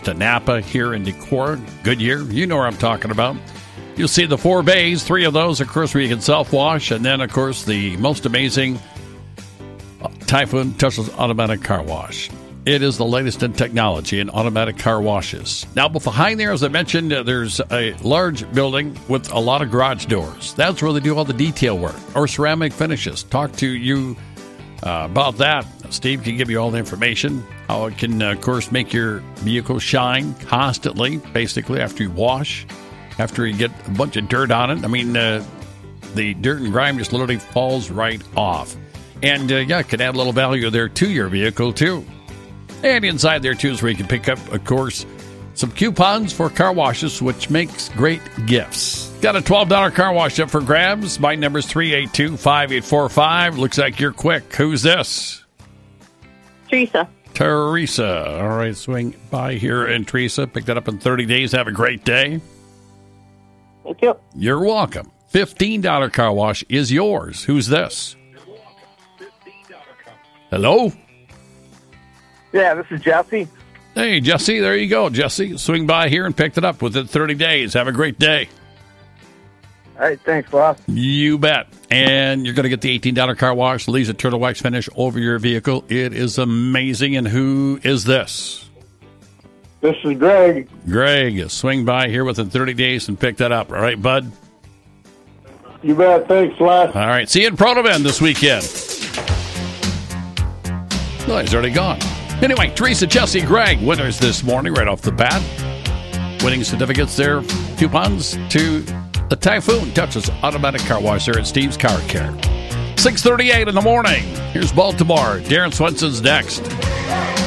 to Napa, here in Decorah, Goodyear. You know where I'm talking about. You'll see the 4 bays, 3 of those, of course, where you can self-wash. And then, of course, the most amazing Typhoon Touchless Automatic Car Wash. It is the latest in technology in automatic car washes. Now, behind there, as I mentioned, there's a large building with a lot of garage doors. That's where they do all the detail work or ceramic finishes. Talk to you about that. Steve can give you all the information, how it can, of course, make your vehicle shine constantly, basically, after you wash, after you get a bunch of dirt on it. I mean, the dirt and grime just literally falls right off. And, it can add a little value there to your vehicle, too. And inside there, too, is where you can pick up, of course, some coupons for car washes, which makes great gifts. Got a $12 car wash up for grabs. My number's 382-5845. Looks like you're quick. Who's this? Teresa. Teresa. All right, swing by here. And Teresa, pick that up in 30 days. Have a great day. Thank you. You're welcome. $15 car wash is yours. Who's this? Hello? Yeah, this is Jesse. Hey, Jesse, there you go, Jesse. Swing by here and pick it up within 30 days. Have a great day. All right, thanks, boss. You bet. And you're going to get the $18 car wash, leaves a turtle wax finish over your vehicle. It is amazing. And who is this? This is Greg. Greg, swing by here within 30 days and pick that up. All right, bud? You bet. Thanks, Les. All right, see you in Proto-Bend this weekend. Well, he's already gone. Anyway, Teresa, Jesse, Greg, winners this morning right off the bat. Winning certificates there, coupons to the Typhoon Touchless Automatic Car Wash there at Steve's Car Care. 6:38 in the morning. Here's Baltimore. Darren Swenson's next.